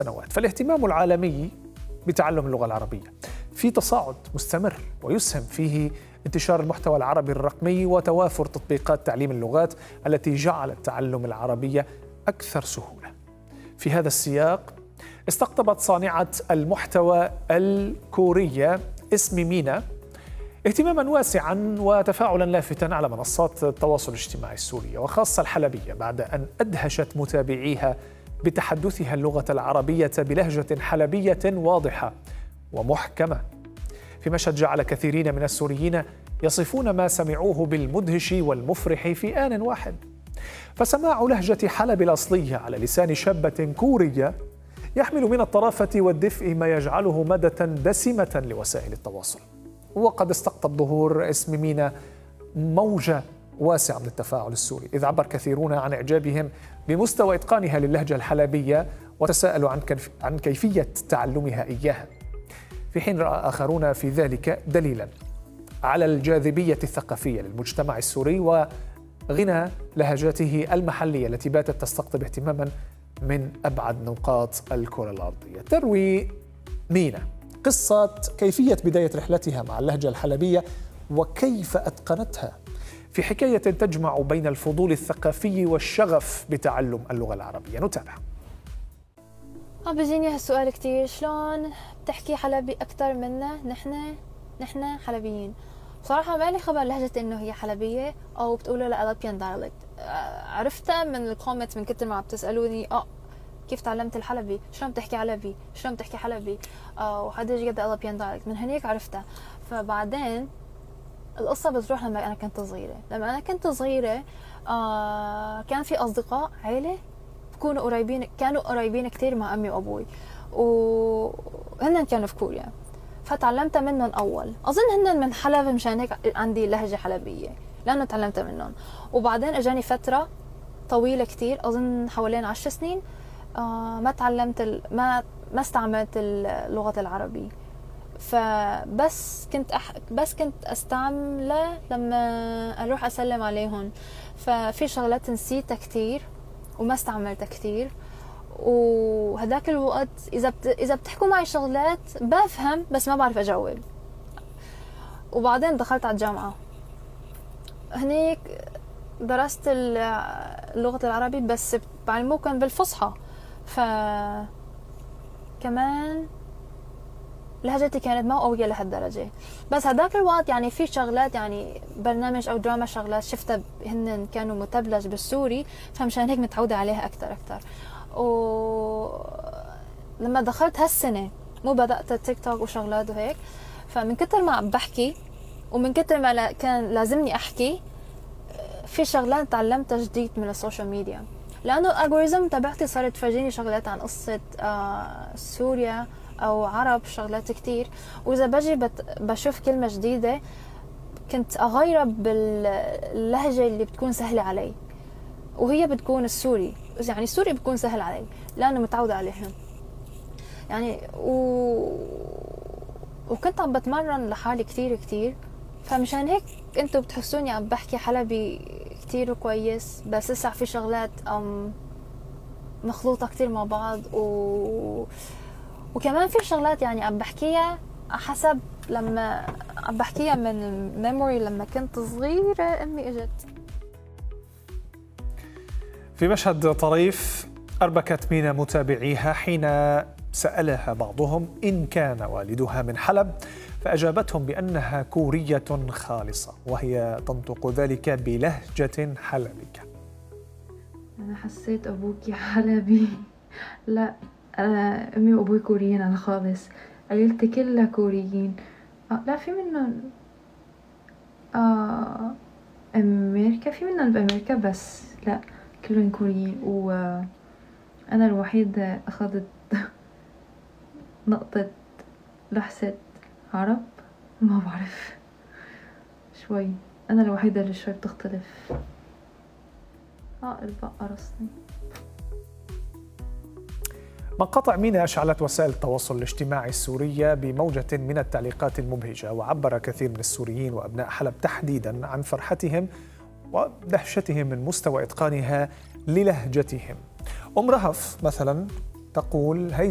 سنوات. فالاهتمام العالمي بتعلم اللغة العربية في تصاعد مستمر، ويسهم فيه انتشار المحتوى العربي الرقمي وتوافر تطبيقات تعليم اللغات التي جعلت تعلم العربية أكثر سهولة. في هذا السياق استقطبت صانعة المحتوى الكورية اسم مينا اهتماما واسعا وتفاعلا لافتا على منصات التواصل الاجتماعي السورية وخاصة الحلبية، بعد أن أدهشت متابعيها بتحدثها اللغة العربية بلهجة حلبية واضحة ومحكمة، في مشهد جعل كثيرين من السوريين يصفون ما سمعوه بالمدهش والمفرح في آن واحد. فسماع لهجة حلب الأصلية على لسان شابة كورية يحمل من الطرافة والدفء ما يجعله مادة دسمة لوسائل التواصل. وقد استقطب ظهور اسم مينا موجة واسعة من التفاعل السوري، إذ عبر كثيرون عن إعجابهم بمستوى إتقانها للهجة الحلبية وتساءلوا عن كيفية تعلمها إياها، في حين رأى آخرون في ذلك دليلا على الجاذبية الثقافية للمجتمع السوري وغنى لهجاته المحلية التي باتت تستقطب اهتماما من أبعد نقاط الكرة الأرضية. تروي مينا قصة كيفية بداية رحلتها مع اللهجة الحلبية وكيف أتقنتها، في حكاية تجمع بين الفضول الثقافي والشغف بتعلم اللغة العربية. نتابع. بيجيني هالسؤال كتير، شلون بتحكي حلبي أكتر منا نحن حلبيين؟ بصراحة ما لي خبر لهجتي إنه هي حلبية أو بتقولوا لا Ethiopian dialect. عرفتها من الكومنت من كتر ما عم تسألوني كيف تعلمت الحلبي، شلون بتحكي حلبي، شلون بتحكي حلبي، وحدا يجي قد Ethiopian dialect، من هنيك عرفتها. فبعدين القصة بتروح لما أنا كنت صغيرة. لما أنا كنت صغيرة كان في أصدقاء عيلة كانوا قريبين كتير مع أمي وأبوي، وهن كانوا في كوريا، فتعلمت منهم أول. أظن هن من حلب، مشان هيك عندي لهجة حلبية لأنه تعلمت منهم. وبعدين أجاني فترة طويلة كتير، أظن حوالين 10 سنين ما استعملت اللغة العربية. فبس كنت استعمله لما اروح اسلم عليهم. ففي شغلات نسيتها كتير وما استعملتها كتير، وهداك الوقت اذا بتحكوا معي شغلات بفهم بس ما بعرف اجاوب. وبعدين دخلت على الجامعة، هنيك درست اللغة العربية بس بعلموكم بالفصحى، كمان لهجتي كانت ما قوية لهالدرجة. بس هداك الوقت يعني في شغلات، يعني برنامج أو دراما شغلات شفتها هن كانوا متبلج بالسوري، فمشان هيك متعودة عليها أكتر. ولما دخلت هالسنة مو بدأت تيك توك وشغلات وهيك، فمن كتر ما بحكي ومن كتر ما كان لازمني أحكي، في شغلات تعلمتها جديد من السوشيال ميديا، لأنه الألغوريزم تبعتي صارت تفرجيني شغلات عن قصة سوريا أو عرب، شغلات كتير. وإذا بجي بشوف كلمة جديدة كنت أغيرها باللهجة اللي بتكون سهلة علي، وهي بتكون السوري. يعني السوري بتكون سهل علي لأنه متعودة عليهم يعني. وكنت عم بتمرن لحالي كتير، فمشان هيك انتوا بتحسوني عم بحكي حلبي كتير كويس، بس لسه في شغلات مخلوطة كتير مع بعض. وكمان في شغلات يعني عم بحكيها حسب لما عم بحكيها من الميموري لما كنت صغيرة أمي إجت. في مشهد طريف أربكت مينا متابعيها حين سألها بعضهم إن كان والدها من حلب، فأجابتهم بأنها كورية خالصة، وهي تنطق ذلك بلهجة حلبية. أنا حسيت أبوكي حلبي. لا، أنا أمي وأبوي كوريين أنا خالص، عيلتي كلها كوريين. لا، في منهم أمريكا، في منهم بأمريكا، بس لا كلهم كوريين. وأنا الوحيدة أخذت نقطة لحسة عرب، ما بعرف شوي. أنا الوحيدة اللي شوي بتختلف. البقى رصني. مقاطع مينا أشعلت وسائل التواصل الاجتماعي السورية بموجة من التعليقات المبهجة، وعبر كثير من السوريين وأبناء حلب تحديدا عن فرحتهم ودهشتهم من مستوى إتقانها للهجتهم. أم رهف مثلا تقول: هي